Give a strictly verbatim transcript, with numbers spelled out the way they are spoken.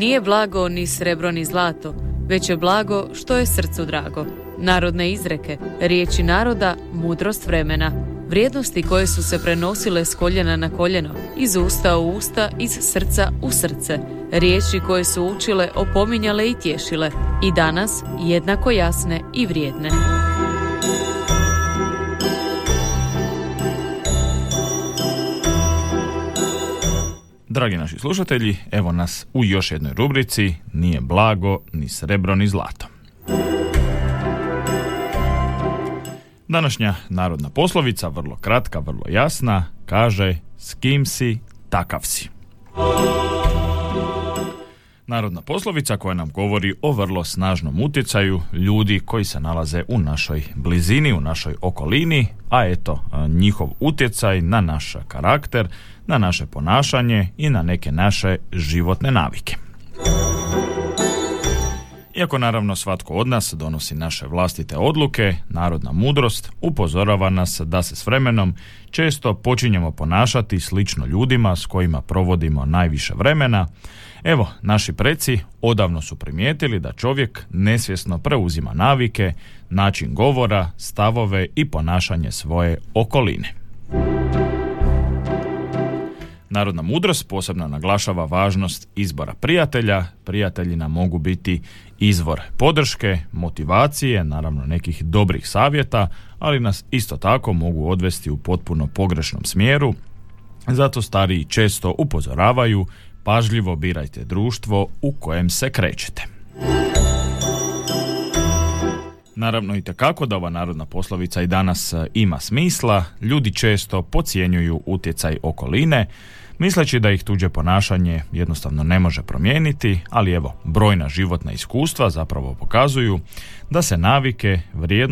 Nije blago ni srebro ni zlato, već je blago što je srcu drago. Narodne izreke, riječi naroda, mudrost vremena. Vrijednosti koje su se prenosile s koljena na koljeno, iz usta u usta, iz srca u srce. Riječi koje su učile, opominjale i tješile. I danas jednako jasne i vrijedne. Dragi naši slušatelji, evo nas u još jednoj rubrici Nije blago ni srebro ni zlato. Današnja narodna poslovica, vrlo kratka, vrlo jasna, kaže s kim si, takav si. Narodna poslovica koja nam govori o vrlo snažnom utjecaju ljudi koji se nalaze u našoj blizini, u našoj okolini, a eto, njihov utjecaj na naš karakter, na naše ponašanje i na neke naše životne navike. Iako naravno svatko od nas donosi naše vlastite odluke, narodna mudrost upozorava nas da se s vremenom često počinjemo ponašati slično ljudima s kojima provodimo najviše vremena. Evo, naši preci odavno su primijetili da čovjek nesvjesno preuzima navike, način govora, stavove i ponašanje svoje okoline. Narodna mudrost posebno naglašava važnost izbora prijatelja. Prijatelji nam mogu biti izvor podrške, motivacije, naravno nekih dobrih savjeta, ali nas isto tako mogu odvesti u potpuno pogrešnom smjeru. Zato stariji često upozoravaju: pažljivo birajte društvo u kojem se krećete. Naravno i tekako da ova narodna poslovica i danas ima smisla. Ljudi često podcjenjuju utjecaj okoline, misleći da ih tuđe ponašanje jednostavno ne može promijeniti, ali evo, brojna životna iskustva zapravo pokazuju da se navike, vrijednosti